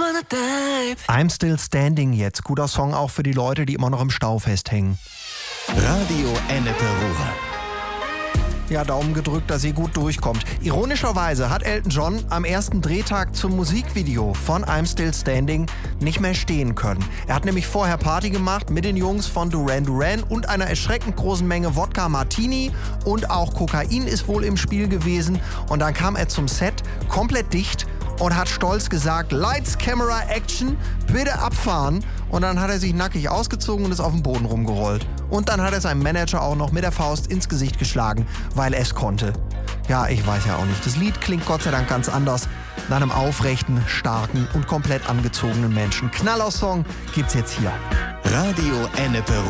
wanna dive. I'm Still Standing jetzt. Guter Song auch für die Leute, die immer noch im Stau festhängen. Radio Ennepe Ruhr. Ja, Daumen gedrückt, dass ihr gut durchkommt. Ironischerweise hat Elton John am ersten Drehtag zum Musikvideo von I'm Still Standing nicht mehr stehen können. Er hat nämlich vorher Party gemacht mit den Jungs von Duran Duran und einer erschreckend großen Menge Wodka Martini und auch Kokain ist wohl im Spiel gewesen. Und dann kam er zum Set komplett dicht und hat stolz gesagt, Lights, Camera, Action, bitte abfahren. Und dann hat er sich nackig ausgezogen und ist auf dem Boden rumgerollt. Und dann hat er seinem Manager auch noch mit der Faust ins Gesicht geschlagen, weil er es konnte. Ja, ich weiß ja auch nicht. Das Lied klingt Gott sei Dank ganz anders. Nach einem aufrechten, starken und komplett angezogenen Menschen. Knaller-Song gibt's jetzt hier. Radio Ennepe Ruhr.